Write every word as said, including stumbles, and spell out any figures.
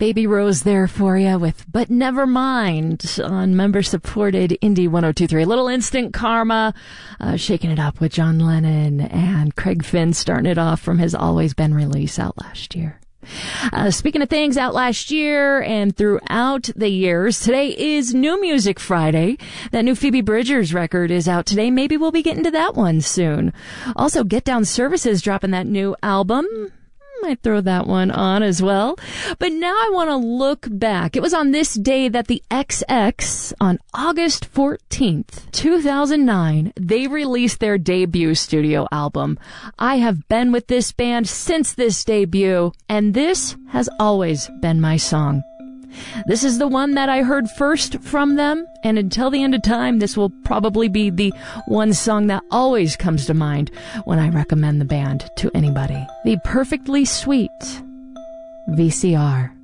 Baby Rose there for you with But Never Mind on member-supported Indie one oh two three. A little Instant Karma, uh, shaking it up with John Lennon and Craig Finn starting it off from his Always Been release out last year. Uh, speaking of things out last year and throughout the years, today is New Music Friday. That new Phoebe Bridgers record is out today. Maybe we'll be getting to that one soon. Also, Get Down Services dropping that new album. Might throw that one on as well. But now I want to look back. It was on this day that the X X, on August fourteenth, two thousand nine, they released their debut studio album. I have been with this band since this debut, and this has always been my song. This is the one that I heard first from them, and until the end of time, this will probably be the one song that always comes to mind when I recommend the band to anybody. The Perfectly Sweet V C R.